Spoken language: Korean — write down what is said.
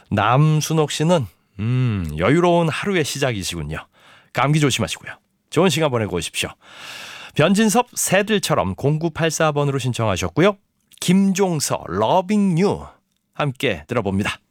남순옥 씨는 여유로운 하루의 시작이시군요. 감기 조심하시고요. 좋은 시간 보내고 오십시오. 변진섭 새들처럼 0984번으로 신청하셨고요. 김종서 Loving You 함께 들어봅니다.